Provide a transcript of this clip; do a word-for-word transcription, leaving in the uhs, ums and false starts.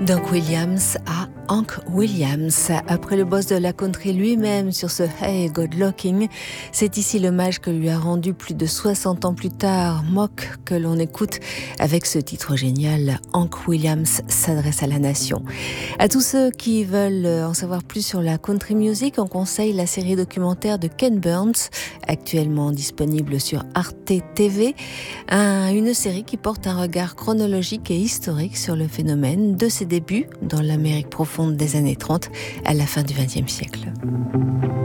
Doug Williams à Hank Williams. Après le boss de la country lui-même sur ce Hey God Looking, c'est ici l'hommage que lui a rendu plus de soixante ans plus tard Mock que l'on écoute avec ce titre génial. Hank Williams s'adresse à la nation. À tous ceux qui veulent en savoir plus sur la country music, on conseille la série documentaire de Ken Burns, actuellement disponible sur Arte T V, un, une série qui porte un regard chronologique et historique sur le phénomène de ses débuts dans l'Amérique profonde des années trente à la fin du vingtième siècle.